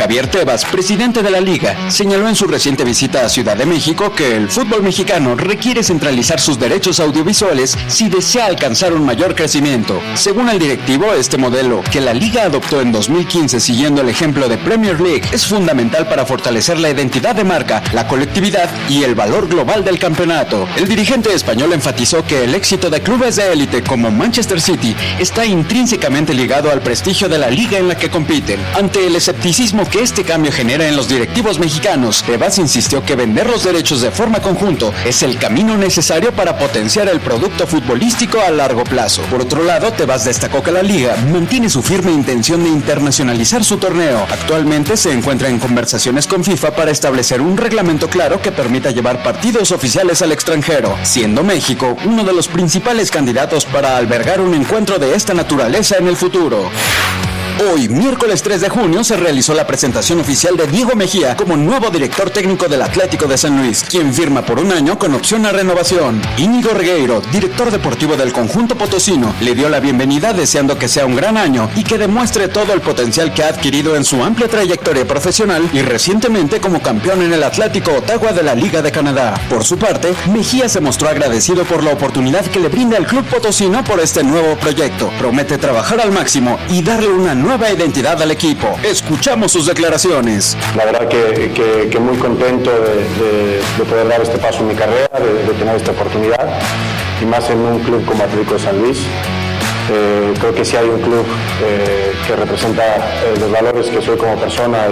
Javier Tebas, presidente de la Liga, señaló en su reciente visita a Ciudad de México que el fútbol mexicano requiere centralizar sus derechos audiovisuales si desea alcanzar un mayor crecimiento. Según el directivo, este modelo, que la Liga adoptó en 2015 siguiendo el ejemplo de Premier League, es fundamental para fortalecer la identidad de marca, la colectividad y el valor global del campeonato. El dirigente español enfatizó que el éxito de clubes de élite como Manchester City está intrínsecamente ligado al prestigio de la liga en la que compiten. Ante el escepticismo que este cambio genera en los directivos mexicanos, Tebas insistió que vender los derechos de forma conjunta es el camino necesario para potenciar el producto futbolístico a largo plazo. Por otro lado, Tebas destacó que la liga mantiene su firme intención de internacionalizar su torneo. Actualmente se encuentra en conversaciones con FIFA para establecer un reglamento claro que permita llevar partidos oficiales al extranjero, siendo México uno de los principales candidatos para albergar un encuentro de esta naturaleza en el futuro. Hoy, miércoles 3 de junio, se realizó la presentación oficial de Diego Mejía como nuevo director técnico del Atlético de San Luis, quien firma por un año con opción a renovación. Íñigo Regueiro, director deportivo del conjunto potosino, le dio la bienvenida deseando que sea un gran año y que demuestre todo el potencial que ha adquirido en su amplia trayectoria profesional y recientemente como campeón en el Atlético Ottawa de la Liga de Canadá. Por su parte, Mejía se mostró agradecido por la oportunidad que le brinda el club potosino por este nuevo proyecto. Promete trabajar al máximo y darle una nueva identidad al equipo. Escuchamos sus declaraciones. La verdad que muy contento de poder dar este paso en mi carrera, de tener esta oportunidad, y más en un club como Atlético de San Luis. Creo que si hay un club que representa los valores que soy como persona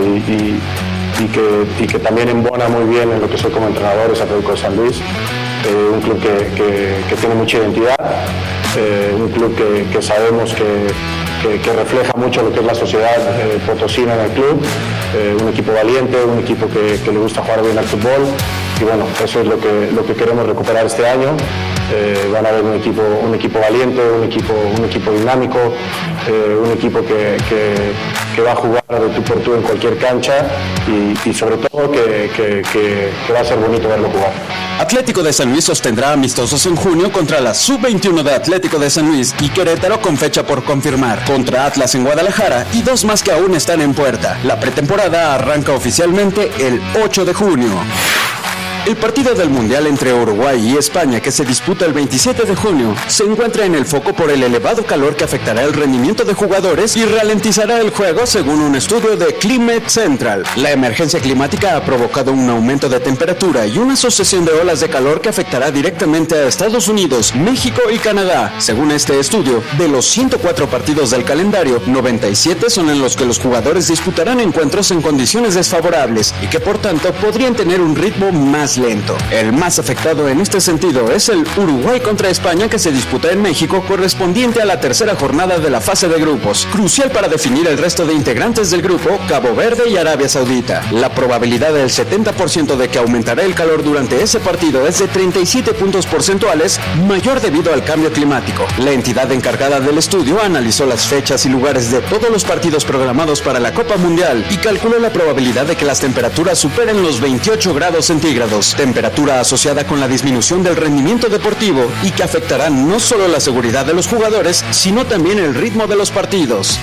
y que también embona muy bien en lo que soy como entrenador, es Atlético de San Luis. Un club que tiene mucha identidad, un club que sabemos que refleja mucho lo que es la sociedad potosina en el club, un equipo valiente, un equipo que le gusta jugar bien al fútbol, y bueno, eso es lo que queremos recuperar este año. Van a ver un equipo valiente, un equipo dinámico, un equipo que va a jugar de tú por tú en cualquier cancha y sobre todo que va a ser bonito verlo jugar. Atlético de San Luis sostendrá amistosos en junio contra la Sub-21 de Atlético de San Luis y Querétaro con fecha por confirmar, contra Atlas en Guadalajara y dos más que aún están en puerta. La pretemporada arranca oficialmente el 8 de junio. El partido del Mundial entre Uruguay y España, que se disputa el 27 de junio, se encuentra en el foco por el elevado calor que afectará el rendimiento de jugadores y ralentizará el juego, según un estudio de Climate Central. La emergencia climática ha provocado un aumento de temperatura y una sucesión de olas de calor que afectará directamente a Estados Unidos, México y Canadá. Según este estudio, de los 104 partidos del calendario, 97 son en los que los jugadores disputarán encuentros en condiciones desfavorables y que por tanto podrían tener un ritmo más lento. El más afectado en este sentido es el Uruguay contra España, que se disputa en México, correspondiente a la tercera jornada de la fase de grupos, crucial para definir el resto de integrantes del grupo, Cabo Verde y Arabia Saudita. La probabilidad del 70% de que aumentará el calor durante ese partido es de 37 puntos porcentuales, mayor debido al cambio climático. La entidad encargada del estudio analizó las fechas y lugares de todos los partidos programados para la Copa Mundial y calculó la probabilidad de que las temperaturas superen los 28 grados centígrados, temperatura asociada con la disminución del rendimiento deportivo y que afectará no solo la seguridad de los jugadores, sino también el ritmo de los partidos.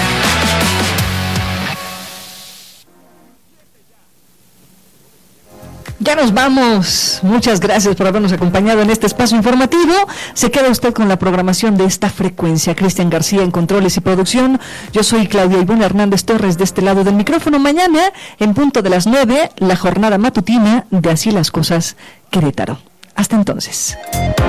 Ya nos vamos. Muchas gracias por habernos acompañado en este espacio informativo. Se queda usted con la programación de esta frecuencia. Cristian García en controles y producción. Yo soy Claudia Ivonne Hernández Torres de este lado del micrófono. Mañana, en punto de las 9, la jornada matutina de Así las Cosas Querétaro. Hasta entonces.